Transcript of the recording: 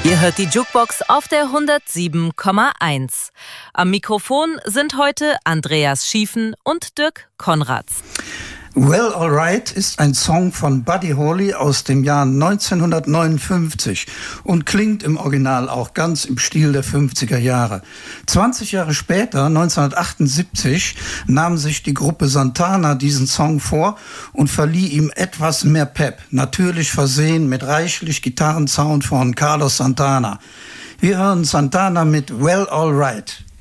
Ihr hört die Jukebox auf der 107,1. Am Mikrofon sind heute Andreas Schiefen und Dirk Konrads. Well Alright ist ein Song von Buddy Holly aus dem Jahr 1959 und klingt im Original auch ganz im Stil der 50er Jahre. 20 Jahre später, 1978, nahm sich die Gruppe Santana diesen Song vor und verlieh ihm etwas mehr Pep, natürlich versehen mit reichlich Gitarrensound von Carlos Santana. Wir hören Santana mit Well Alright.